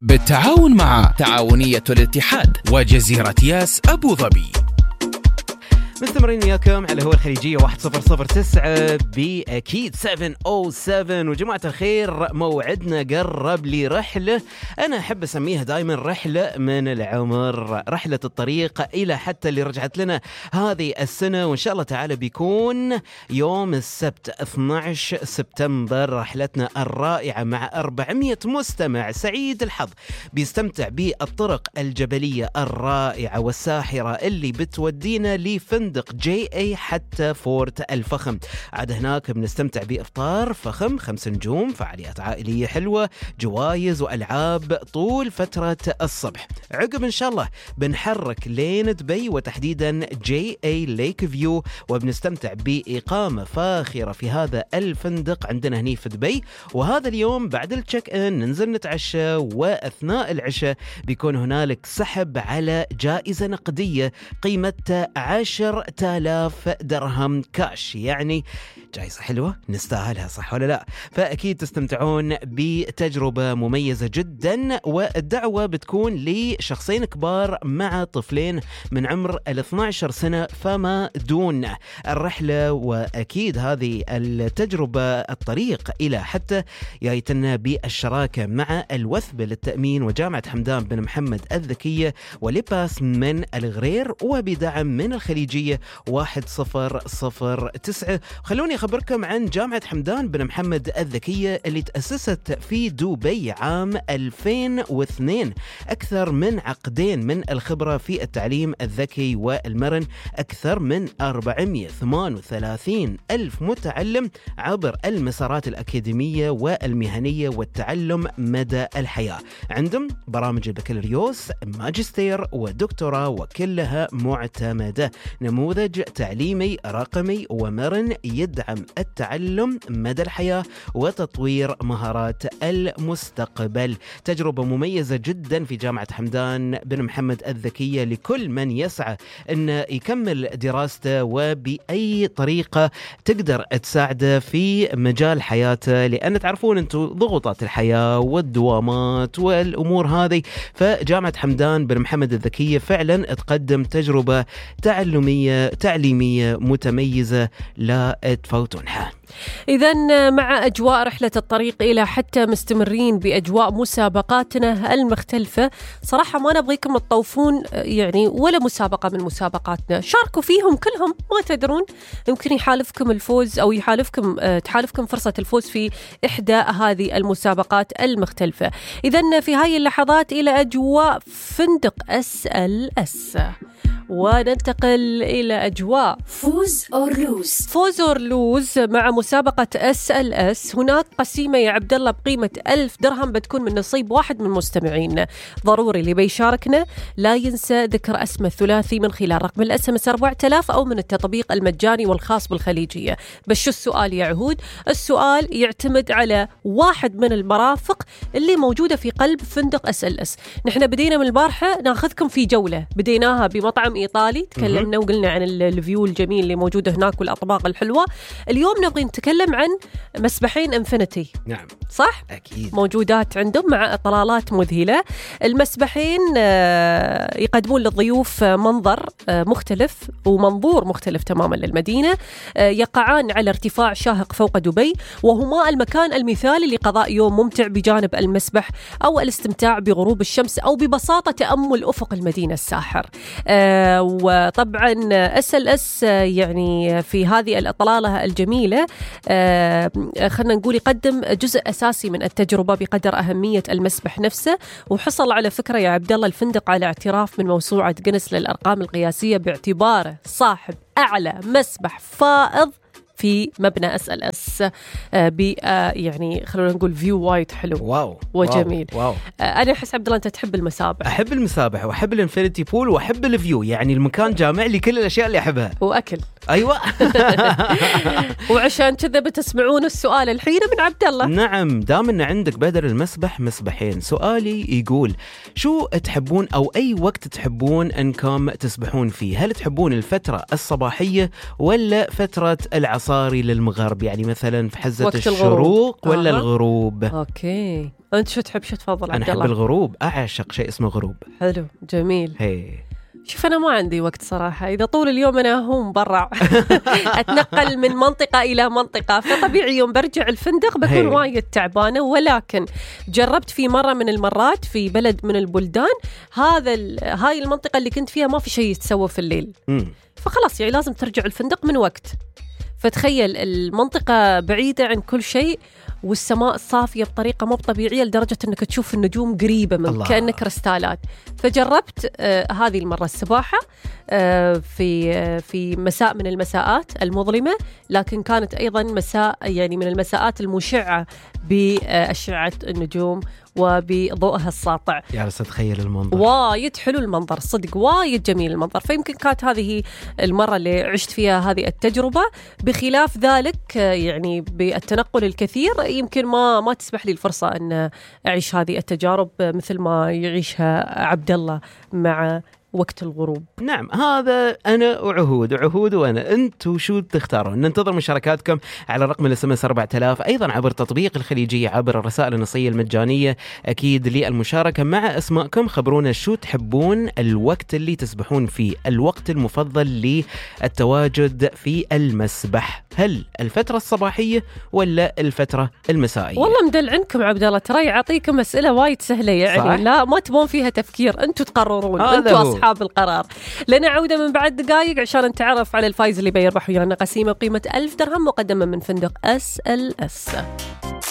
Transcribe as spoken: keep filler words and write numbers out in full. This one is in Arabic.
بالتعاون مع تعاونية الاتحاد وجزيرة ياس أبو ظبي. مستمرين وياكم على هو الخليجية واحد صفر صفر تسعة بأكيد سبعة أو سبعة. وجماعة الخير موعدنا قرب لرحلة أنا أحب أسميها دائما رحلة من العمر، رحلة الطريق إلى حتى اللي رجعت لنا هذه السنة، وإن شاء الله تعالى بيكون يوم السبت اثني عشر سبتمبر. رحلتنا الرائعة مع أربعمية مستمع سعيد الحظ بيستمتع بالطرق الجبلية الرائعة والساحرة اللي بتودينا لفندق جي اي حتى فورت الفخم. عاد هناك بنستمتع بإفطار فخم خمس نجوم، فعاليات عائلية حلوة، جوائز وألعاب طول فترة الصبح. عقب إن شاء الله بنحرك لين دبي وتحديدا جي اي ليك فيو، وبنستمتع بإقامة فاخرة في هذا الفندق عندنا هني في دبي. وهذا اليوم بعد التشيك إن ننزل نتعشى، وأثناء العشاء بيكون هنالك سحب على جائزة نقدية قيمتها عشر آلاف درهم كاش، يعني جائزة حلوة نستاهلها، صح ولا لا؟ فأكيد تستمتعون بتجربة مميزة جدا، والدعوة بتكون لشخصين كبار مع طفلين من عمر ال اثني عشر سنة فما دون. الرحلة وأكيد هذه التجربة الطريق إلى حتى يايتنا بالشراكة مع الوثبة للتأمين وجامعة حمدان بن محمد الذكية ولباس من الغرير، وبدعم من الخليجية واحد صفر صفر تسعة. خلوني أخبركم عن جامعة حمدان بن محمد الذكية اللي تأسست في دبي عام ألفين واثنين، أكثر من عقدين من الخبرة في التعليم الذكي والمرن، أكثر من أربعمية وثمانية وثلاثين ألف متعلم عبر المسارات الأكاديمية والمهنية والتعلم مدى الحياة. عندهم برامج البكالوريوس، ماجستير ودكتوراه، وكلها معتمدة. نموذج تعليمي رقمي ومرن يدعم التعلم مدى الحياة وتطوير مهارات المستقبل. تجربة مميزة جدا في جامعة حمدان بن محمد الذكية لكل من يسعى أن يكمل دراسته وبأي طريقة تقدر تساعده في مجال حياته، لأن تعرفون أنتم ضغوطات الحياة والدوامات والأمور هذه، فجامعة حمدان بن محمد الذكية فعلا تقدم تجربة تعلمية تعليمية متميزة لا تفوتونها. إذن مع أجواء رحلة الطريق إلى حتى مستمرين بأجواء مسابقاتنا المختلفة. صراحة ما نبغيكم تطوفون يعني ولا مسابقة من مسابقاتنا، شاركوا فيهم كلهم، ما تدرون يمكن يحالفكم الفوز أو يحالفكم تحالفكم فرصة الفوز في إحدى هذه المسابقات المختلفة. إذن في هذه اللحظات إلى أجواء فندق اس ال اس، وننتقل إلى أجواء فوز أور لوز. فوز أور لوز مع مسابقة اس ال اس. هناك قسيمة يا عبد الله بقيمة ألف درهم بتكون من نصيب واحد من المستمعين. ضروري اللي بيشاركنا لا ينسى ذكر اسمه الثلاثي من خلال رقم الاس ام اس أربعة آلاف أو من التطبيق المجاني والخاص بالخليجية. بس شو السؤال يا عهود؟ السؤال يعتمد على واحد من المرافق اللي موجودة في قلب فندق اس ال اس. نحن بدينا من البارحة ناخذكم في جولة، بديناها بمطعم إيطالي تكلمنا وقلنا عن الفيو الجميل اللي موجود هناك والأطباق الحلوة. اليوم نبغي نتكلم عن مسبحين انفينيتي. نعم صح؟ أكيد موجودات عندهم مع إطلالات مذهلة. المسبحين يقدمون للضيوف منظر مختلف ومنظور مختلف تماما للمدينة. يقعان على ارتفاع شاهق فوق دبي، وهما المكان المثالي لقضاء يوم ممتع بجانب المسبح أو الاستمتاع بغروب الشمس، أو ببساطة تأمل أفق المدينة الساحر. وطبعا اس ال اس يعني في هذه الإطلالة الجميلة خلنا نقول يقدم جزء أساسي من التجربة بقدر أهمية المسبح نفسه. وحصل على فكرة يا عبد الله الفندق على اعتراف من موسوعة جينيس للأرقام القياسية باعتباره صاحب أعلى مسبح فائض في مبنى اس ال اس بيئة يعني خلونا نقول فيو وايد حلو واو وجميل. واو. واو. أنا أحس عبد الله أنت تحب المسابح. أحب المسابح وأحب الانفينيتي بول وأحب الفيو، يعني المكان جامع لي كل الأشياء اللي أحبها. وأكل ايوه. وعشان كذا بتسمعون السؤال الحين من عبد الله. نعم، دام ان عندك بدل المسبح مسبحين، سؤالي يقول شو تحبون او اي وقت تحبون انكم تسبحون فيه؟ هل تحبون الفترة الصباحية ولا فترة العصاري للمغرب؟ يعني مثلا في حزة الشروق ولا آه. الغروب؟ اوكي، انت شو تحب؟ شو تفضل عبد انا الله؟ احب الغروب، اعشق شيء اسمه غروب. حلو، جميل. هي شوف أنا ما عندي وقت صراحة، إذا طول اليوم أنا هو برا أتنقل من منطقة إلى منطقة، فطبيعي يوم برجع الفندق بكون هي. وايد تعبانة. ولكن جربت في مرة من المرات في بلد من البلدان، هذا هاي المنطقة اللي كنت فيها ما في شيء يتسوى في الليل، مم. فخلاص يعني لازم ترجع الفندق من وقت. فتخيل المنطقة بعيدة عن كل شيء، والسماء صافية بطريقة مو طبيعية لدرجة أنك تشوف النجوم قريبة من الله. كأنك كريستالات. فجربت آه هذه المرة السباحة آه في آه في مساء من المساءات المظلمة، لكن كانت أيضا مساء يعني من المساءات المشعة بأشعة النجوم وبضوءها الساطع. يا رس تخيل المنظر، وايد حلو المنظر، صدق وايد جميل المنظر. فيمكن كانت هذه المرة اللي عشت فيها هذه التجربة. بخلاف ذلك يعني بالتنقل الكثير يمكن ما ما تسمح لي الفرصة أن أعيش هذه التجارب مثل ما يعيشها عبد الله مع وقت الغروب. نعم، هذا أنا وعهود وعهود وأنا. أنتوا شو تختارون؟ ننتظر مشاركاتكم على رقم الاس ام اس أربعة آلاف، أيضا عبر تطبيق الخليجية، عبر الرسائل النصية المجانية أكيد للمشاركة مع أسماءكم. خبرونا شو تحبون الوقت اللي تسبحون فيه، الوقت المفضل للتواجد في المسبح، هل الفترة الصباحية ولا الفترة المسائية؟ والله مدلعنكم عبد الله، ترى يعطيكم أسئلة وايد سهلة يعني صح؟ لا ما تبون فيها تفكير، أنتوا تقررون، هذا أنتوا هو. أصحاب القرار. لنا عودة من بعد دقائق عشان نتعرف على الفايز اللي بيربح ويانا قسيمة بقيمة ألف درهم مقدمة من فندق اس ال اس.